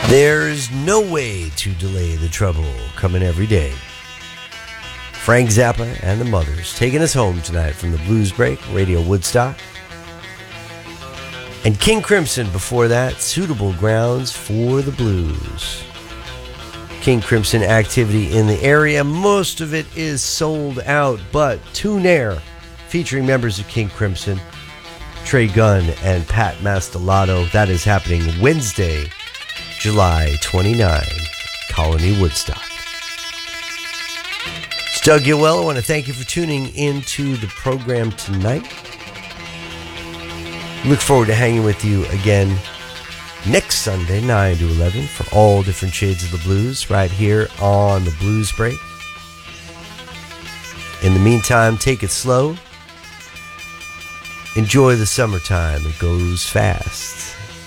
There's no way to delay the trouble coming every day. Frank Zappa and the Mothers taking us home tonight from the Blues Break, Radio Woodstock. And King Crimson before that, Suitable Grounds for the Blues. King Crimson activity in the area. Most of it is sold out, but Tune Air, featuring members of King Crimson, Trey Gunn and Pat Mastelotto. That is happening Wednesday, July 29, Colony Woodstock. It's Doug Gilwell. I want to thank you for tuning into the program tonight. Look forward to hanging with you again next Sunday, 9 to 11, for all different shades of the blues right here on the Blues Break. In the meantime, take it slow. Enjoy the summertime. It goes fast.